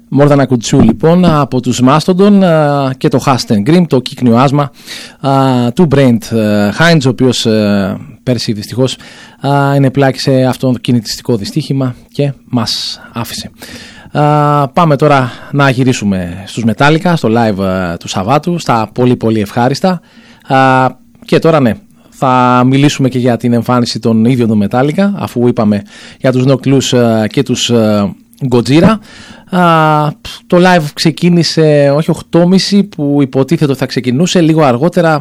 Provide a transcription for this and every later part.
More Than I Could Chew λοιπόν από τους Mastodon και το Hast and Grim, το κύκνιο άσμα του Brent Hinds, ο οποίος πέρσι δυστυχώς ενεπλάκησε αυτό το κινητιστικό δυστύχημα και μας άφησε. Πάμε τώρα να γυρίσουμε στους Metallica, στο live του Σαββάτου, στα πολύ πολύ ευχάριστα. Και τώρα ναι, θα μιλήσουμε και για την εμφάνιση των ίδιων των Metallica, αφού είπαμε για τους Knocked Loose και τους Gojira. Το live ξεκίνησε όχι 8.30 που υποτίθεται θα ξεκινούσε, λίγο αργότερα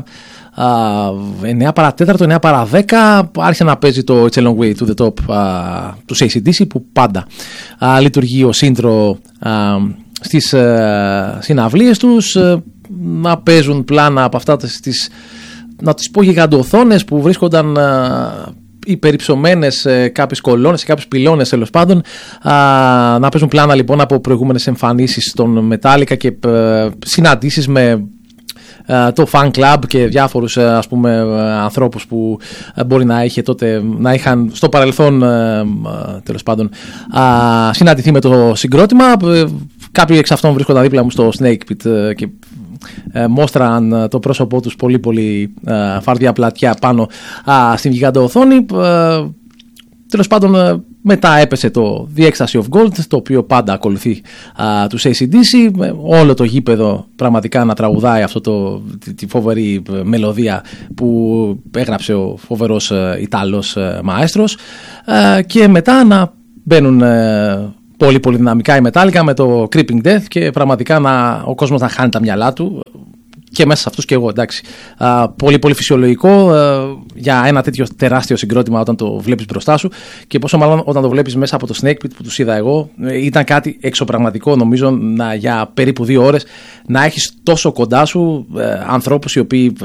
9 παρα 4, 9 παρα 10 άρχισε να παίζει το It's a Long Way to the Top του AC/DC, που πάντα λειτουργεί ως intro στις συναυλίες τους, να παίζουν πλάνα από αυτά τις, να τις πω, γιγαντοθόνες που βρίσκονταν υπερυψωμένες σε κάποιες κολόνες, σε κάποιους πυλώνες τέλος πάντων, να παίζουν πλάνα λοιπόν από προηγούμενες εμφανίσεις των Metallica και συναντήσεις με το fan club και διάφορους ας πούμε ανθρώπους που μπορεί να είχαν στο παρελθόν τέλος πάντων συναντηθεί με το συγκρότημα. Κάποιοι εξ αυτών βρίσκονταν δίπλα μου στο Snake Pit και μόστραν το πρόσωπό τους πολύ πολύ φαρδιά πλατιά πάνω στην γιγάντα οθόνη. Τέλος πάντων μετά έπεσε το The Ecstasy of Gold, το οποίο πάντα ακολουθεί τους AC/DC, όλο το γήπεδο πραγματικά να τραγουδάει τη φοβερή μελωδία που έγραψε ο φοβερός Ιταλός μαέστρος, και μετά να μπαίνουν πολύ πολύ δυναμικά οι Metallica με το Creeping Death και πραγματικά ο κόσμος να χάνει τα μυαλά του, και μέσα σε αυτούς και εγώ, εντάξει. Πολύ πολύ φυσιολογικό για ένα τέτοιο τεράστιο συγκρότημα όταν το βλέπεις μπροστά σου, και πόσο μάλλον όταν το βλέπεις μέσα από το Snake Pit που τους είδα εγώ. Ήταν κάτι εξωπραγματικό, νομίζω, για περίπου 2 ώρες να έχεις τόσο κοντά σου ανθρώπους οι οποίοι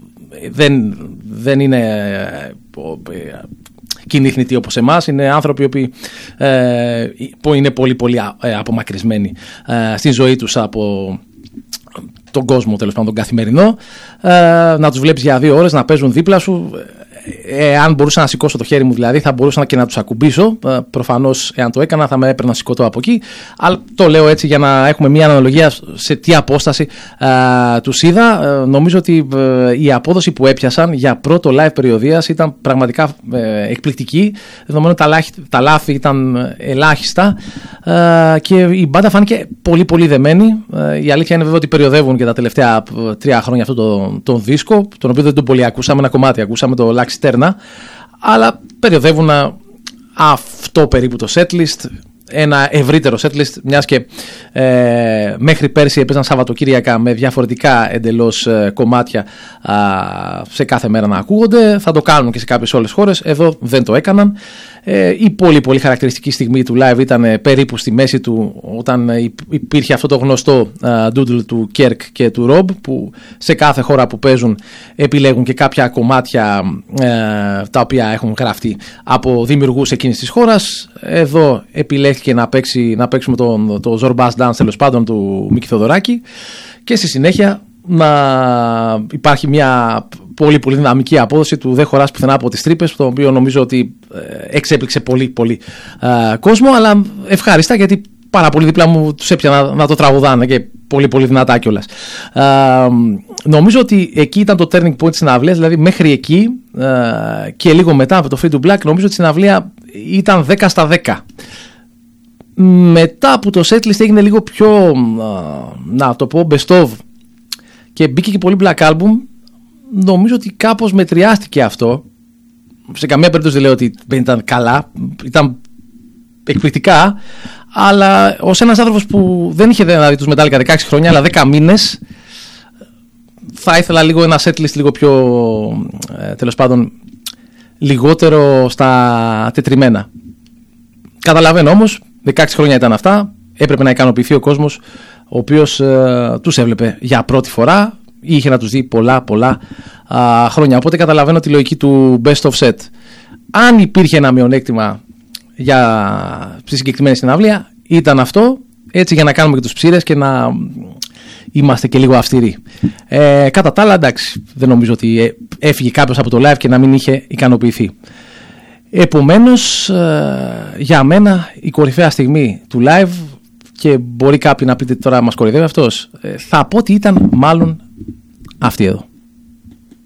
δεν είναι κοινήχνητοι όπως εμάς, είναι άνθρωποι οι οποίοι είναι πολύ πολύ απομακρυσμένοι στη ζωή τους από τον κόσμο, τέλος πάντων, τον καθημερινό. Να τους βλέπεις για 2 ώρες να παίζουν δίπλα σου. Αν μπορούσα να σηκώσω το χέρι μου, δηλαδή, θα μπορούσα και να τους ακουμπήσω. Προφανώς, εάν το έκανα, θα με έπαιρνα σηκωτό από εκεί. Αλλά το λέω έτσι για να έχουμε μια αναλογία σε τι απόσταση τους είδα. Νομίζω ότι η απόδοση που έπιασαν για πρώτο live περιοδίας ήταν πραγματικά εκπληκτική. Δεδομένου τα λάθη ήταν ελάχιστα και η μπάντα φάνηκε πολύ πολύ δεμένη. Η αλήθεια είναι βέβαια ότι περιοδεύουν και τα τελευταία 3 χρόνια αυτόν τον δίσκο, τον οποίο δεν τον πολύ ακούσαμε. Ένα κομμάτι ακούσαμε, το Laxterna, αλλά περιοδεύουν αυτό περίπου το setlist, ένα ευρύτερο setlist, μιας και μέχρι πέρσι έπαιζαν Σαββατοκύριακα με διαφορετικά εντελώς κομμάτια σε κάθε μέρα να ακούγονται. Θα το κάνουν και σε κάποιες άλλες χώρες, εδώ δεν το έκαναν. Η πολύ πολύ χαρακτηριστική στιγμή του live ήταν περίπου στη μέση του, όταν υπήρχε αυτό το γνωστό doodle του Kirk και του Rob, που σε κάθε χώρα που παίζουν επιλέγουν και κάποια κομμάτια τα οποία έχουν γραφτεί από δημιουργούς εκείνης της χώρας. Εδώ επιλέχθηκε να παίξουμε το Zorbas Dance, τέλος πάντων, του Μίκη Θοδωράκη, και στη συνέχεια να υπάρχει μια πολύ πολύ δυναμική απόδοση του «Δεν χωράς πουθενά από τις τρύπες», το οποίο νομίζω ότι εξέπληξε πολύ πολύ κόσμο, αλλά ευχάριστα, γιατί πάρα πολύ δίπλα μου τους έπιανα να το τραγουδάνε και πολύ πολύ δυνατά κιόλας. Νομίζω ότι εκεί ήταν το turning point της συναυλίας, δηλαδή μέχρι εκεί και λίγο μετά από το Fade to Black, νομίζω ότι η συναυλία ήταν 10 στα 10. Μετά που το setlist έγινε λίγο πιο, να το πω, best of, και μπήκε και πολύ Black Album, νομίζω ότι κάπως μετριάστηκε αυτό. Σε καμία περίπτωση δεν λέω ότι δεν ήταν καλά, ήταν εκπληκτικά, αλλά ως ένας άνθρωπος που δεν είχε δηλαδή τους Metallica 16 χρόνια, αλλά 10 μήνες, θα ήθελα λίγο ένα setlist λίγο πιο, τέλος πάντων, λιγότερο στα τετριμένα. Καταλαβαίνω όμως, 16 χρόνια ήταν αυτά, έπρεπε να ικανοποιηθεί ο κόσμος, ο οποίος τους έβλεπε για πρώτη φορά ή είχε να τους δει πολλά χρόνια. Οπότε καταλαβαίνω τη λογική του best of set. Αν υπήρχε ένα μειονέκτημα στη συγκεκριμένη συναυλία, ήταν αυτό, έτσι, για να κάνουμε και τους ψήρες και να είμαστε και λίγο αυστηροί. Κατά τα άλλα, εντάξει, δεν νομίζω ότι έφυγε κάποιος από το live και να μην είχε ικανοποιηθεί. Επομένως, για μένα η κορυφαία στιγμή του live και μπορεί κάποιοι να πείτε τώρα μας κοροϊδεύει αυτός, θα πω ότι ήταν μάλλον αυτή εδώ.